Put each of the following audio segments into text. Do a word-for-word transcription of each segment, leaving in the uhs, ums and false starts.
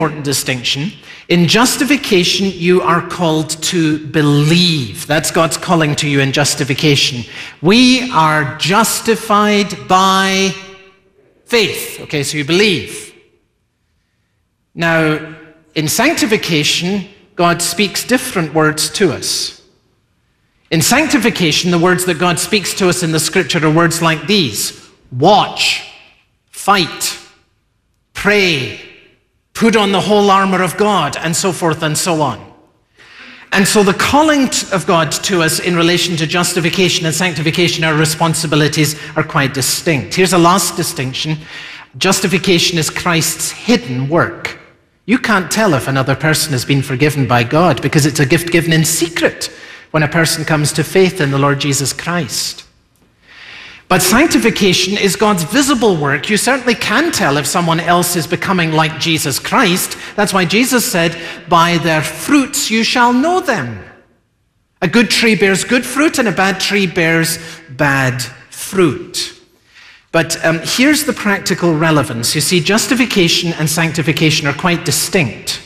important distinction. In justification, you are called to believe. That's God's calling to you in justification. We are justified by faith. Okay, so you believe. Now, in sanctification, God speaks different words to us. In sanctification, the words that God speaks to us in the scripture are words like these: watch, fight, pray, put on the whole armor of God, and so forth and so on. And so the calling of God to us in relation to justification and sanctification, our responsibilities are quite distinct. Here's a last distinction. Justification is Christ's hidden work. You can't tell if another person has been forgiven by God because it's a gift given in secret when a person comes to faith in the Lord Jesus Christ. But sanctification is God's visible work. You certainly can tell if someone else is becoming like Jesus Christ. That's why Jesus said, by their fruits you shall know them. A good tree bears good fruit and a bad tree bears bad fruit. But um, here's the practical relevance. You see, justification and sanctification are quite distinct.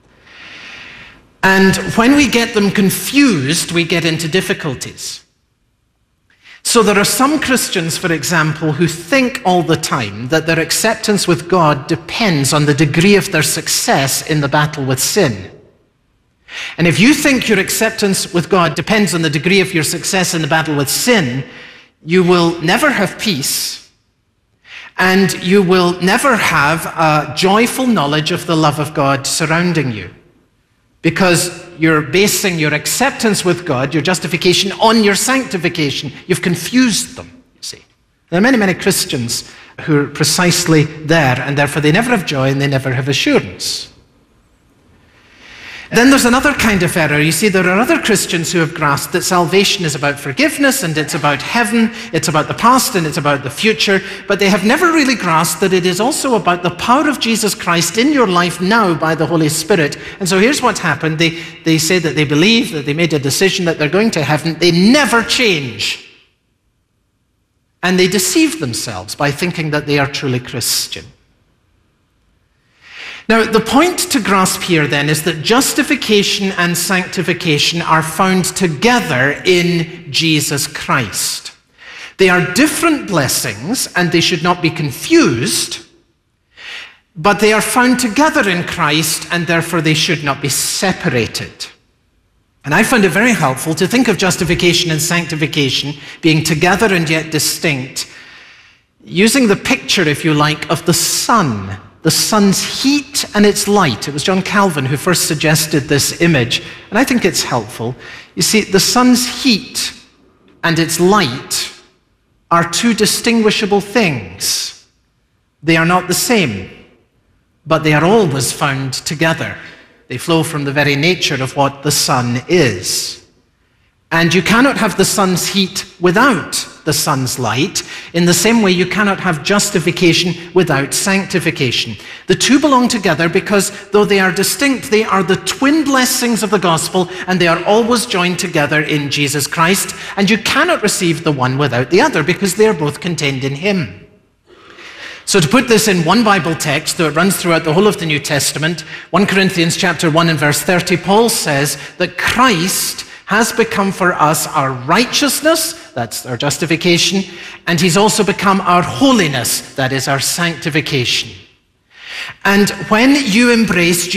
And when we get them confused, we get into difficulties. So there are some Christians, for example, who think all the time that their acceptance with God depends on the degree of their success in the battle with sin. And if you think your acceptance with God depends on the degree of your success in the battle with sin, you will never have peace, and you will never have a joyful knowledge of the love of God surrounding you. Because you're basing your acceptance with God, your justification, on your sanctification. You've confused them, you see. There are many, many Christians who are precisely there, and therefore they never have joy and they never have assurance. Then there's another kind of error. You see, there are other Christians who have grasped that salvation is about forgiveness, and it's about heaven, it's about the past, and it's about the future, but they have never really grasped that it is also about the power of Jesus Christ in your life now by the Holy Spirit. And so here's what's happened. They, they say that they believe, that they made a decision that they're going to heaven. They never change. And they deceive themselves by thinking that they are truly Christian. Now, the point to grasp here then is that justification and sanctification are found together in Jesus Christ. They are different blessings and they should not be confused, but they are found together in Christ and therefore they should not be separated. And I found it very helpful to think of justification and sanctification being together and yet distinct, using the picture, if you like, of the sun. The sun's heat and its light. It was John Calvin who first suggested this image, and I think it's helpful. You see, the sun's heat and its light are two distinguishable things. They are not the same, but they are always found together. They flow from the very nature of what the sun is. And you cannot have the sun's heat without the sun's light, in the same way you cannot have justification without sanctification. The two belong together because though they are distinct, they are the twin blessings of the gospel, and they are always joined together in Jesus Christ, and you cannot receive the one without the other because they are both contained in him. So to put this in one Bible text, though it runs throughout the whole of the New Testament, First Corinthians chapter one and verse thirty, Paul says that Christ has become for us our righteousness, that's our justification, and he's also become our holiness, that is our sanctification. And when you embrace